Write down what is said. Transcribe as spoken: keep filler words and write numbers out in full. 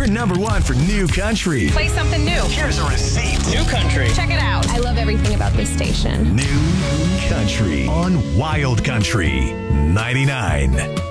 We're number one for new country. Play something new. Here's a receipt. New country. Check it out. I love everything about this station. New country on Wild Country ninety-nine.